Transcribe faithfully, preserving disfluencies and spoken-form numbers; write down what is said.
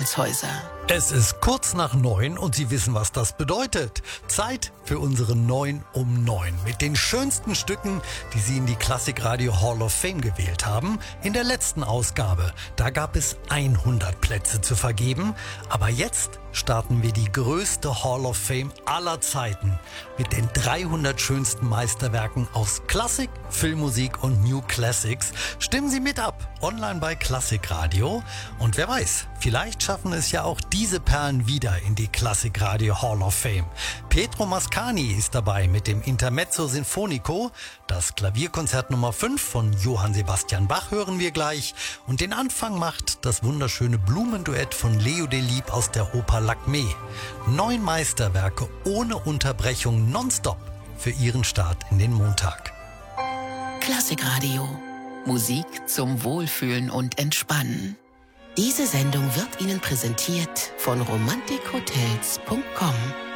Finanzhäuser. Es ist kurz nach neun und Sie wissen, was das bedeutet. Zeit für unsere neun um neun mit den schönsten Stücken, die Sie in die Klassikradio Hall of Fame gewählt haben. In der letzten Ausgabe, da gab es hundert Plätze zu vergeben. Aber jetzt starten wir die größte Hall of Fame aller Zeiten mit den dreihundert schönsten Meisterwerken aus Klassik, Filmmusik und New Classics. Stimmen Sie mit ab, online bei Klassikradio. Und wer weiß, vielleicht schaffen es ja auch diese Perlen wieder in die Klassikradio Hall of Fame. Pietro Mascagni ist dabei mit dem Intermezzo Sinfonico. Das Klavierkonzert Nummer fünf von Johann Sebastian Bach hören wir gleich. Und den Anfang macht das wunderschöne Blumenduett von Leo Delibes aus der Oper Lakmé. Neun Meisterwerke ohne Unterbrechung nonstop für Ihren Start in den Montag. Klassikradio. Musik zum Wohlfühlen und Entspannen. Diese Sendung wird Ihnen präsentiert von romantik hotels punkt com.